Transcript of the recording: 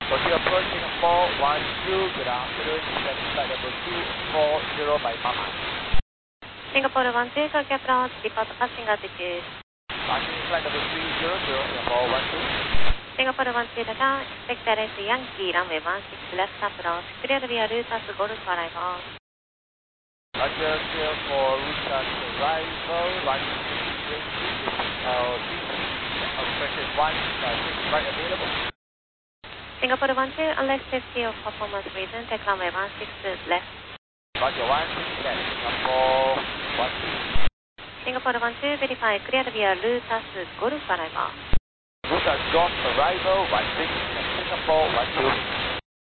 For the approach Singapore 12, good afternoon, descend flight number 240 by Mama. Singapore 12, short approach, depart passing altitude. Passing flight number 300, Singapore 12. Singapore 12, Dakar, expect direct Yankee, runway 16 left approach, clear via Rutas Golf arrival. Roger, clear for Rutas arrival, running 620, pressure 1, 6 right available. Singapore 12, unless safety of performance reason, take runway 16 left. Roger, 16 left, Singapore 12. Singapore 12, verify clear via Rutas Golf arrival. Rutas Golf arrival, 16 Singapore 12.